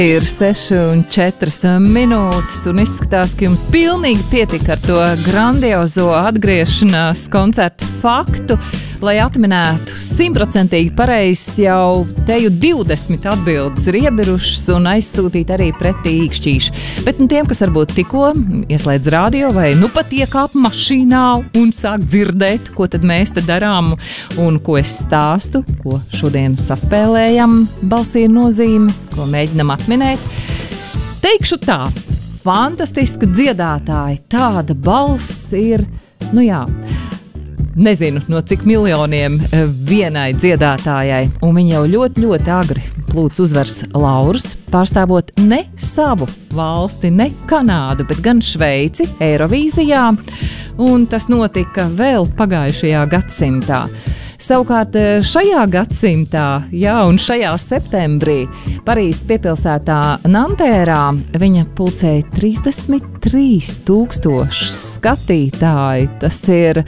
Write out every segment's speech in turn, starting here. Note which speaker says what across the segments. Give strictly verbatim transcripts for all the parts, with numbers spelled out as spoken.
Speaker 1: Ir seši un četras minūtes, un izskatās, ka jums pilnīgi pietika ar to grandiozo atgriešanās koncertu faktu, lai atminētu simtprocentīgi pareizi jau teju divdesmit atbildes ir iebirušas un aizsūtīt arī pretī īkšķīši. Bet nu, tiem, kas varbūt tikko ieslēdz radio vai nu pat iekāp mašīnā un sāk dzirdēt, ko tad mēs te darām un ko es stāstu, ko šodien saspēlējam, balsī ir nozīme, ko mēģinam atminēt. Teikšu tā, fantastiska dziedātāja, tāda balss ir, nu jā, nezinu, no cik miljoniem vienai dziedātājai, un viņa jau ļoti, ļoti agri plūc uzvars laurus, pārstāvot ne savu valsti, ne Kanādu, bet gan Šveici, Eirovīzijā, un tas notika vēl pagājušajā gadsimtā. Savukārt šajā gadsimtā, jā, un šajā septembrī Parīzes piepilsētā Nantērā viņa pulcēja trīsdesmit trīs tūkstoši skatītāju. Tas ir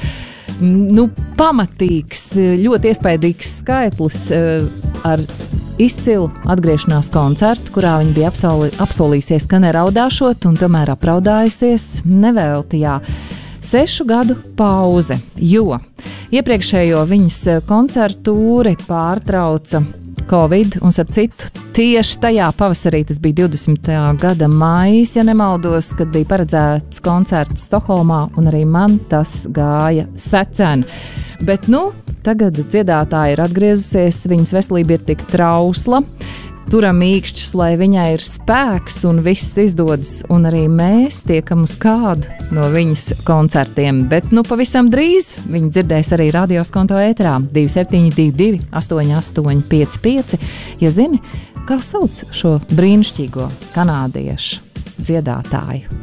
Speaker 1: nu, pamatīgs, ļoti iespaidīgs skaitlis ar izcilu atgriešanās koncertu, kurā viņa bija apsoli, apsolījusies, ka neraudāšot, un tomēr apraudājusies neveltījā. Sešu gadu pauze, jo iepriekšējo viņas koncertu tūri pārtrauca Covid, un starp citu, tieši tajā pavasarī, tas bija divdesmitā gada maijs, ja nemaldos, kad bija paredzēts koncerts Stokholmā, un arī man tas gāja secen. Bet, nu, tagad dziedātāja ir atgriezusies, viņas veselība ir tik trausla, turam īkšķus, lai viņai ir spēks un viss izdodas, un arī mēs tiekam uz kādu no viņas koncertiem. Bet, nu, pavisam drīz viņi dzirdēs arī radios konto ēterā divi septiņi divi divi astoņi astoņi pieci pieci. Ja zini, kā sauc šo brīnišķīgo kanādiešu dziedātāju?